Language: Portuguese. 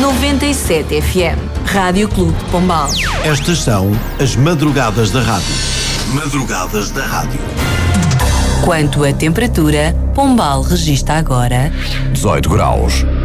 97 FM, Rádio Clube de Pombal. Estas são as madrugadas da rádio. Madrugadas da rádio. Quanto à temperatura, Pombal registra agora 18 graus.